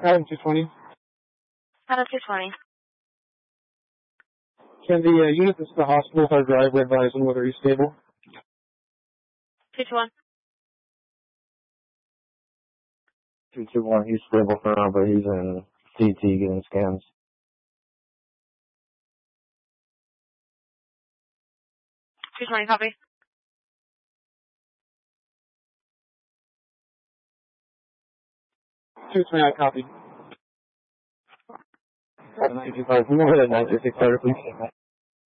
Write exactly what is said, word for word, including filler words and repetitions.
Adam two twenty. Adam two twenty. Can the uh, unit that's at the hospital hard drive advise on whether he's stable? two two one. two two one, he's stable for now, but he's in C T getting scans. two twenty, copy. two twenty, I copy. nine two five, more than nine two six, please.